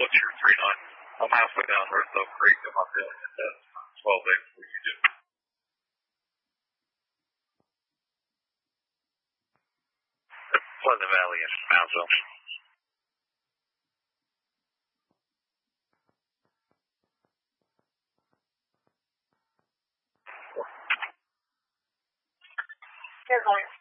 what's your 3-9? I'm halfway down North Oak Creek. I'm not feeling it. That's 12 acres. What you do? Pleasant Valley in Moundsville. Good morning.